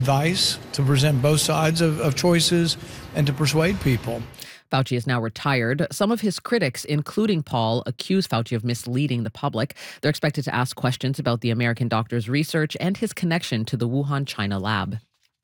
advice, to present both sides of choices, and to persuade people. Fauci is now retired. Some of his critics, including Paul, accuse Fauci of misleading the public. They're expected to ask questions about the American doctor's research and his connection to the Wuhan, China lab.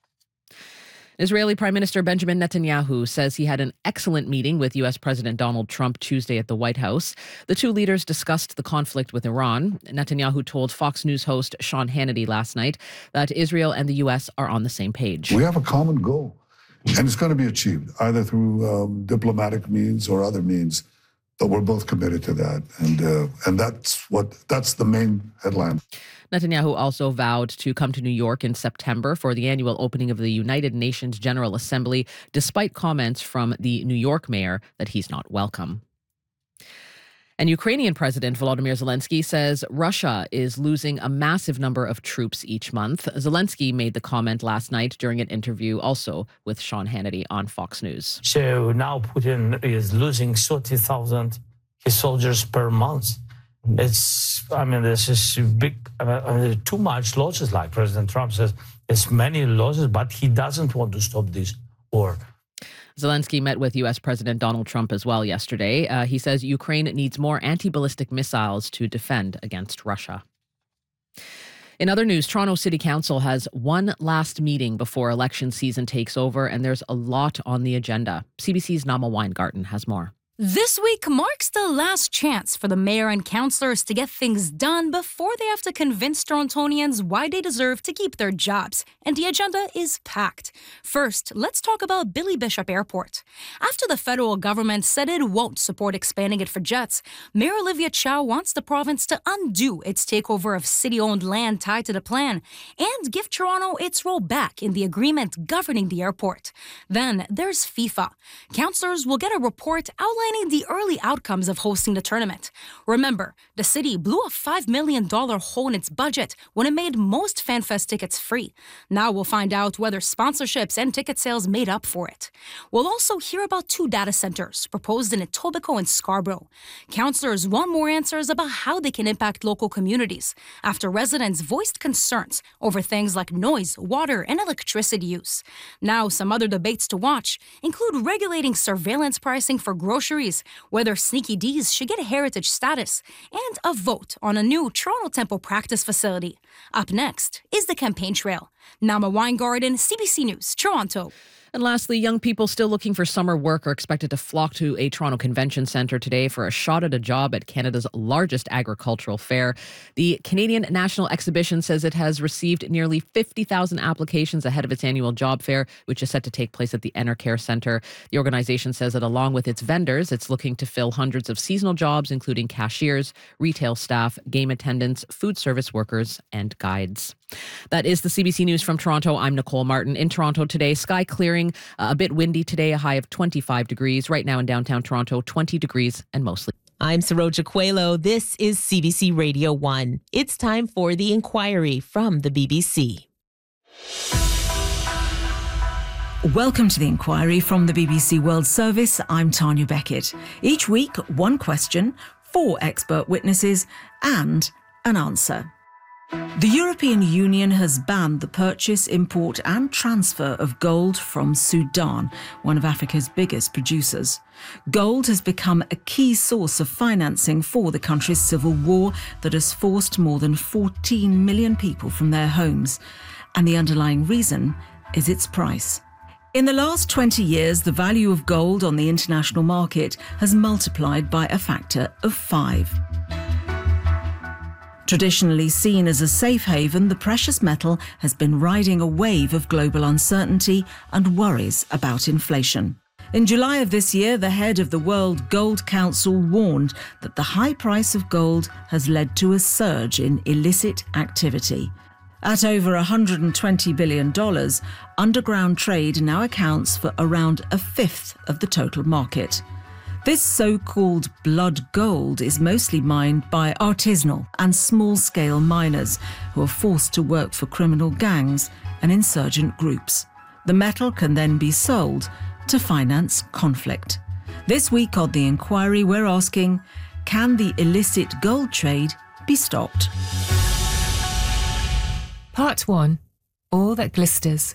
Israeli Prime Minister Benjamin Netanyahu says he had an excellent meeting with U.S. President Donald Trump Tuesday at the White House. The two leaders discussed the conflict with Iran. Netanyahu told Fox News host Sean Hannity last night that Israel and the U.S. are on the same page. We have a common goal, and it's going to be achieved either through diplomatic means or other means. But we're both committed to that, and that's the main headline. Netanyahu also vowed to come to New York in September for the annual opening of the United Nations General Assembly, despite comments from the New York mayor that he's not welcome. And Ukrainian President Volodymyr Zelensky says Russia is losing a massive number of troops each month. Zelensky made the comment last night during an interview also with Sean Hannity on Fox News. So now Putin is losing 30,000 his soldiers per month. This is big, too much losses, like President Trump says. It's many losses, but he doesn't want to stop this war. Zelensky met with U.S. President Donald Trump as well yesterday. He says Ukraine needs more anti-ballistic missiles to defend against Russia. In other news, Toronto City Council has one last meeting before election season takes over, and there's a lot on the agenda. CBC's Nama Weingarten has more. This week marks the last chance for the mayor and councillors to get things done before they have to convince Torontonians why they deserve to keep their jobs. And the agenda is packed. First, let's talk about Billy Bishop Airport. After the federal government said it won't support expanding it for jets, Mayor Olivia Chow wants the province to undo its takeover of city-owned land tied to the plan and give Toronto its role back in the agreement governing the airport. Then there's FIFA. Councillors will get a report outlining the early outcomes of hosting the tournament. Remember, the city blew a $5 million hole in its budget when it made most FanFest tickets free. Now we'll find out whether sponsorships and ticket sales made up for it. We'll also hear about 2 data centers proposed in Etobicoke and Scarborough. Councillors want more answers about how they can impact local communities after residents voiced concerns over things like noise, water, and electricity use. Now, some other debates to watch include regulating surveillance pricing for groceries, whether Sneaky D's should get a heritage status, and a vote on a new Toronto Temple practice facility. Up next is the campaign trail. Nama Weingarten, CBC News, Toronto. And lastly, young people still looking for summer work are expected to flock to a Toronto Convention Centre today for a shot at a job at Canada's largest agricultural fair. The Canadian National Exhibition says it has received nearly 50,000 applications ahead of its annual job fair, which is set to take place at the Enercare Centre. The organization says that along with its vendors, it's looking to fill hundreds of seasonal jobs, including cashiers, retail staff, game attendants, food service workers, and guides. That is the CBC News from Toronto. I'm Nicole Martin. In Toronto today, sky clearing, a bit windy today, a high of 25 degrees. Right now in downtown Toronto, 20 degrees and mostly. I'm Saroja Coelho. This is CBC Radio 1. It's time for The Inquiry from the BBC. Welcome to The Inquiry from the BBC World Service. I'm Tanya Beckett. Each week, one question, 4 expert witnesses, and an answer. The European Union has banned the purchase, import and transfer of gold from Sudan, one of Africa's biggest producers. Gold has become a key source of financing for the country's civil war that has forced more than 14 million people from their homes. And the underlying reason is its price. In the last 20 years, the value of gold on the international market has multiplied by a factor of 5. Traditionally seen as a safe haven, the precious metal has been riding a wave of global uncertainty and worries about inflation. In July of this year, the head of the World Gold Council warned that the high price of gold has led to a surge in illicit activity. At over $120 billion, underground trade now accounts for around a fifth of the total market. This so-called blood gold is mostly mined by artisanal and small-scale miners who are forced to work for criminal gangs and insurgent groups. The metal can then be sold to finance conflict. This week on The Inquiry, we're asking, can the illicit gold trade be stopped? Part 1. All that glisters.